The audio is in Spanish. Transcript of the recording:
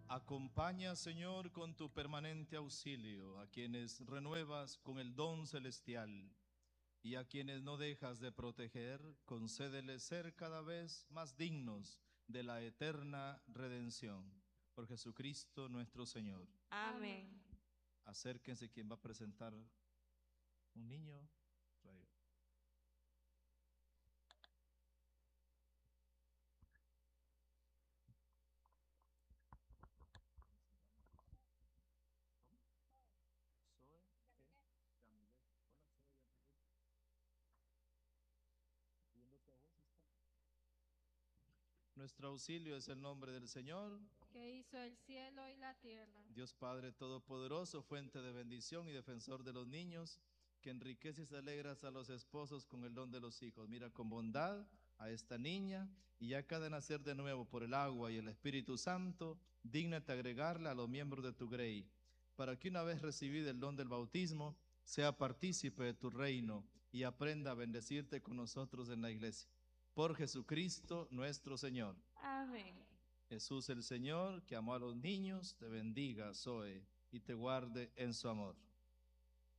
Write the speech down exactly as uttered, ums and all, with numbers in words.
Acompaña, Señor, con tu permanente auxilio a quienes renuevas con el don celestial y a quienes no dejas de proteger, concédeles ser cada vez más dignos de la eterna redención. Por Jesucristo nuestro Señor. Amén. Acérquense quien va a presentar un niño. Trae. Zoe, ¿qué? Yamilet. Hola, Zoe, Yamilet. Viéndote a vos, está. Nuestro auxilio es el nombre del Señor, que hizo el cielo y la tierra. Dios Padre Todopoderoso, fuente de bendición y defensor de los niños, que enriqueces y alegras a los esposos con el don de los hijos. Mira con bondad a esta niña y ya cada nacer de nuevo por el agua y el Espíritu Santo, dígnate agregarla a los miembros de tu grey, para que una vez recibido el don del bautismo, sea partícipe de tu reino y aprenda a bendecirte con nosotros en la iglesia. Por Jesucristo nuestro Señor. Amén. Jesús el Señor, que amó a los niños, te bendiga, Zoe, y te guarde en su amor.